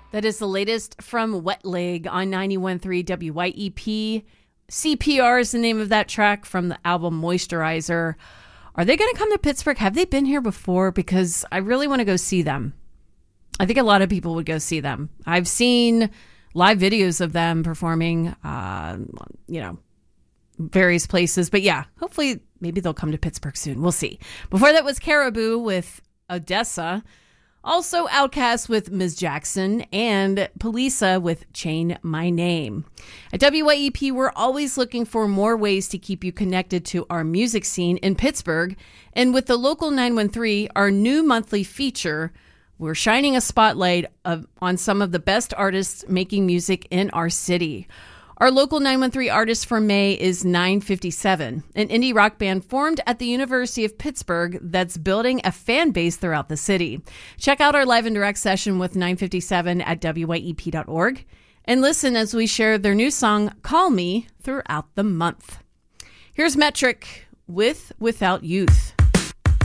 That is the latest from Wet Leg on 91.3 WYEP. CPR is the name of that track from the album Moisturizer. Are they going to come to Pittsburgh? Have they been here before? Because I really want to go see them. I think a lot of people would go see them. I've seen live videos of them performing, various places. But yeah, hopefully maybe they'll come to Pittsburgh soon. We'll see. Before that was Caribou with Odessa. Also Outkast with Ms. Jackson and Polisa with Chain My Name. At WYEP, we're always looking for more ways to keep you connected to our music scene in Pittsburgh. And with the Local 913, our new monthly feature, we're shining a spotlight on some of the best artists making music in our city. Our Local 913 artist for May is 957, an indie rock band formed at the University of Pittsburgh that's building a fan base throughout the city. Check out our live and direct session with 957 at wyep.org and listen as we share their new song, Call Me, throughout the month. Here's Metric with Without Youth.